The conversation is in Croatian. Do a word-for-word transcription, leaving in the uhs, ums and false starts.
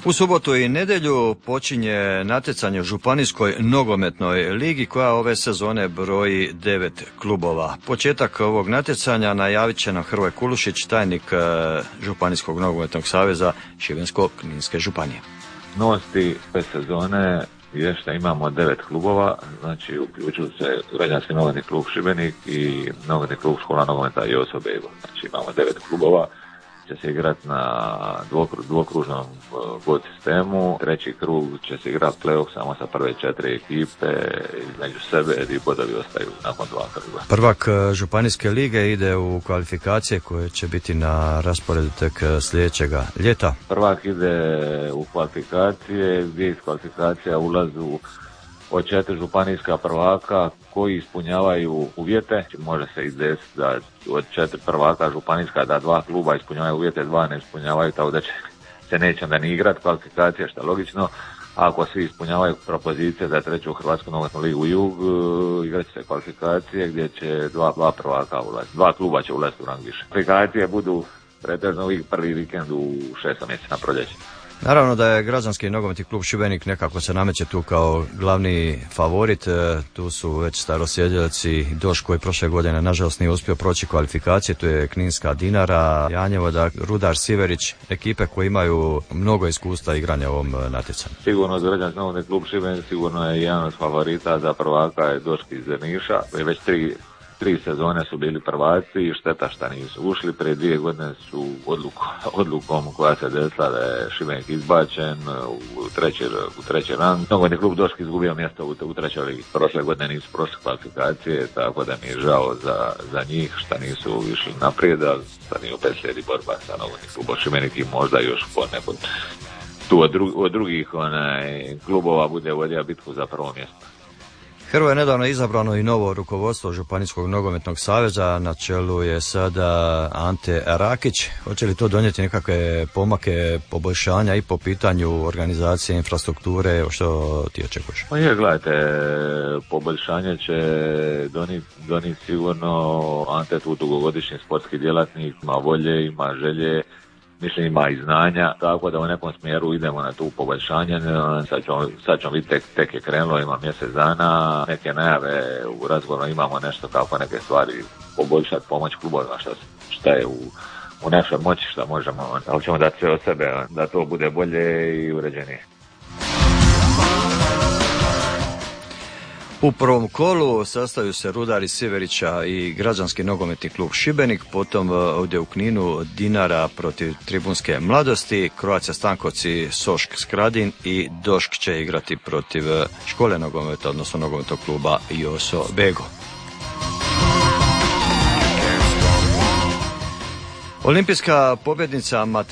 U subotu i nedjelju počinje natjecanje u Županijskoj nogometnoj ligi koja ove sezone broji devet klubova. Početak ovog natjecanja najavit će nam Hrvoje Kulušić, tajnik Županijskog nogometnog saveza Šibensko-kninske županije. Novosti ove sezone je što imamo devet klubova, znači uključuju se Građanski nogometni klub Šibenik i nogometni klub Škola nogometa Joso Bego. Znači imamo devet klubova. Će se igrati na dvokru, dvokružnom bod sistemu. Treći krug će se igrati play-off samo sa prve četiri ekipe između sebe i bodovi ostaju nakon dva kruga. Prvak Županijske lige ide u kvalifikacije koje će biti na rasporedu tek sljedećega ljeta. Prvak ide u kvalifikacije gdje iz kvalifikacija ulazu od četiri županijska prvaka koji ispunjavaju uvjete. Može se i desiti da od četiri prvaka županijska da dva kluba ispunjavaju uvjete, dva ne ispunjavaju, tako da će se neće onda ni igrati kvalifikacije, što je logično. Ako svi ispunjavaju propozicije za treću Hrvatsku nogometnu ligu Jug, igrat će se kvalifikacije gdje će dva, dva prvaka ulaziti. Dva kluba će ulaziti u rang više. Kvalifikacije budu pretežno uvijek prvi vikend u šestom mjesecu na proljeće. Naravno da je Građanski nogometni klub Šibenik nekako se nameće tu kao glavni favorit. Tu su već starosjedjelci Doš koji prošle godine nažalost nije uspio proći kvalifikacije. Tu je Kninska Dinara, Janjevo, Rudar, Siverić, ekipe koje imaju mnogo iskustva igranja u ovom natjecanju. Sigurno Građanski nogometni klub Šibenik sigurno je jedan od favorita za prvaka je Doški iz Drniša. Već tri Tri sezone su bili prvaci i šteta šta nisu ušli. Prije dvije godine su odlukom, odlukom koja se desila da je Šibenik izbačen u treći, u treći rang. Nogometni klub Doški izgubio mjesto u, u trećoj ligi. Prošle godine nisu prošle kvalifikacije, tako da mi je žao za, za njih šta nisu išli naprijed, ali sad nije opet slijedi borba sa nogometnim klubom Šibenik i možda još po nekog tu od, dru, od drugih onaj, klubova bude vodio bitku za prvo mjesto. Hrvo je nedavno izabrano i novo rukovodstvo Županijskog nogometnog saveza, na čelu je sada Ante Rakić. Hoće li to donijeti nekakve pomake, poboljšanja i po pitanju organizacije, infrastrukture, što ti očekuješ? Pa je, gledajte, poboljšanje će donijeti donit sigurno. Ante tu dugogodišnji sportski djelatnik, ima volje, ima želje, mislim ima i znanja, tako da u nekom smjeru idemo na tu poboljšanje. Sad ćemo, sad ćemo vidjeti, tek, tek je krenulo, ima mjesec dana, neke najave u razgovoru, imamo nešto kako neke stvari poboljšati, pomoć klubovima, šta, šta je u, u našoj moći, šta možemo, ali ćemo dati sve od sebe da to bude bolje i uređenije. U prvom kolu sastaju se Rudar iz Siverića i Građanski nogometni klub Šibenik, potom ovdje u Kninu Dinara protiv Tribunske mladosti, Croatia Stankovci, Sošk Skradin i Došk će igrati protiv Škole nogometa, odnosno nogometnog kluba Joso Bego. Olimpijska pobjednica Matematika